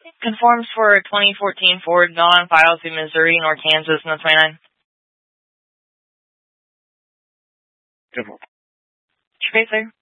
Conforms for 2014 Ford, not on file through Missouri nor Kansas in the 29. Conform. Sir.